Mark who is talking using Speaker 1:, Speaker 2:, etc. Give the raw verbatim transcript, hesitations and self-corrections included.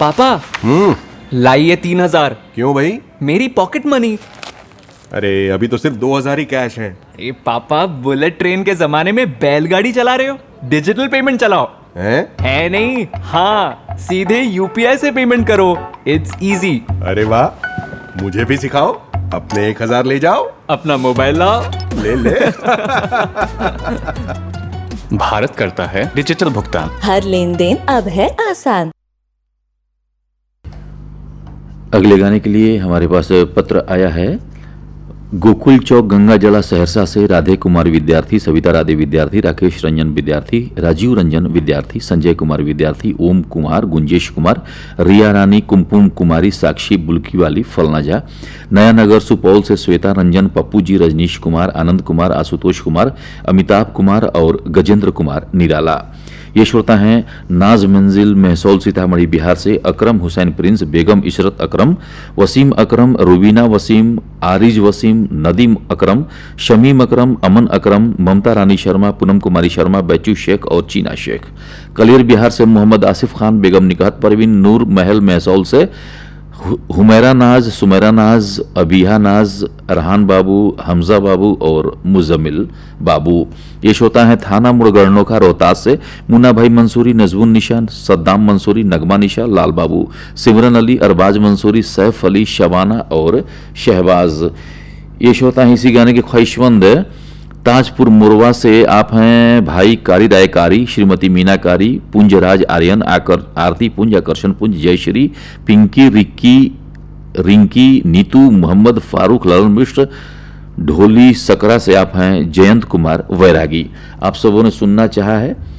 Speaker 1: पापा
Speaker 2: हम्म
Speaker 1: लाइए तीन हजार।
Speaker 2: क्यों भाई?
Speaker 1: मेरी पॉकेट मनी।
Speaker 2: अरे अभी तो सिर्फ दो हजार ही कैश है।
Speaker 1: ए पापा, बुलेट ट्रेन के जमाने में बैलगाड़ी चला रहे हो? डिजिटल पेमेंट चलाओ।
Speaker 2: हैं?
Speaker 1: है नहीं, हाँ सीधे यूपीआई से पेमेंट करो, इट्स इजी।
Speaker 2: अरे वाह, मुझे भी सिखाओ। अपने एक हजार ले जाओ,
Speaker 1: अपना मोबाइल लाओ।
Speaker 2: ले ले।
Speaker 3: भारत करता है डिजिटल भुगतान।
Speaker 4: हर लेन देन अब है आसान।
Speaker 5: अगले गाने के लिए हमारे पास पत्र आया है गोकुल चौक गंगा जला सहरसा से राधे कुमार विद्यार्थी, सविता राधे विद्यार्थी, राकेश रंजन विद्यार्थी, राजीव रंजन विद्यार्थी, संजय कुमार विद्यार्थी, ओम कुमार, गुंजेश कुमार, रिया रानी, कुमकुम कुमारी, साक्षी बुल्कीवाली, फलनाजा, नया नगर सुपौल से श्वेता रंजन, पप्पू जी, रजनीश कुमार, आनंद कुमार, आशुतोष कुमार, अमिताभ कुमार और गजेंद्र कुमार निराला। ये श्रोता हैं नाज मंजिल महसौल सीतामढ़ी बिहार से अकरम हुसैन प्रिंस, बेगम इशरत अकरम, वसीम अकरम, रुबीना वसीम, आरिज वसीम, नदीम अकरम, शमीम अकरम, अमन अकरम, ममता रानी शर्मा, पूनम कुमारी शर्मा, बैचू शेख और चीना शेख। कलियर बिहार से मोहम्मद आसिफ खान, बेगम निकात परवीन, नूर महल महसौल से हुमैरा नाज, सुमेरा नाज, अबिहा नाज, अरहान बाबू, हमजा बाबू और मुजमिल बाबू। ये श्रोता हैं थाना मुड़गड़नों का रोहतास से मुन्ना भाई मंसूरी, नजबुन निशान, सद्दाम मंसूरी, नगमा निशा, लाल बाबू, सिमरन अली, अरबाज मंसूरी, सैफ अली, शबाना और शहबाज। ये श्रोता हैं इसी गाने के ख्वाहिशमंद ताजपुर मुरवा से आप हैं भाई कारी रायकारी, श्रीमती मीना कारी, पुंजराज आर्यन, आकर आरती पुंज, आकर्षण पुंज, जयश्री, पिंकी, रिक्की, रिंकी, नीतू, मोहम्मद फारूक, ललन मिश्र, ढोली सकरा से आप हैं जयंत कुमार वैरागी। आप सबों ने सुनना चाहा है